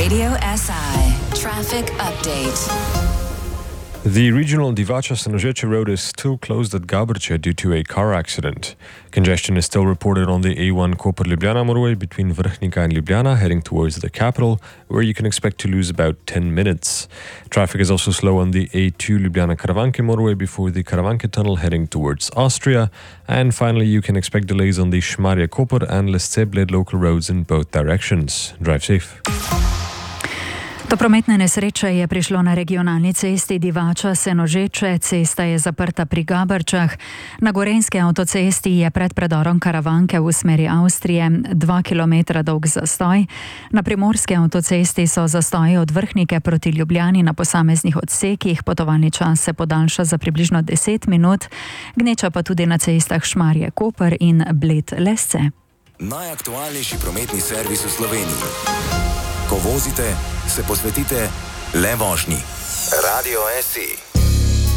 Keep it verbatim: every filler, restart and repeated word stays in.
Radio S I Traffic Update. The regional Divača-Senožeče road is still closed at Gabrče due to a car accident. Congestion is still reported on the A one Koper-Ljubljana motorway between Vrhnika and Ljubljana, heading towards the capital, where you can expect to lose about ten minutes. Traffic is also slow on the A two Ljubljana-Karavanke motorway before the Karavanke tunnel, heading towards Austria. And finally, you can expect delays on the Šmarje-Koper and Lesce-Bled local roads in both directions. Drive safe. Do prometne nesreče je prišlo na regionalni cesti Divača-Senožeče. Cesta je zaprta pri Gabrčah. Na gorenjski avtocesti je pred predorom Karavanke v smeri Avstrije dva kilometra dolg zastoj. Na primorski avtocesti so zastoji od Vrhnike proti Ljubljani na posameznih odsekih. Potovalni čas se podaljša za približno deset minut. Gneča pa tudi na cestah Šmarje-Koper in Bled-Lesce. Najaktualnejši prometni servis v Sloveniji. Ko vozite, se posvetite le vožnji. Radio S I.